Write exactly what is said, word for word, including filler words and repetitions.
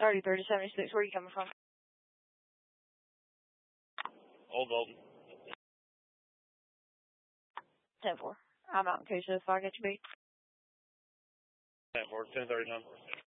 thirty, thirty, seventy-six. Where are you coming from? Old Golden. ten four. I'm out in case if I get you beat. ten four, ten thirty-nine.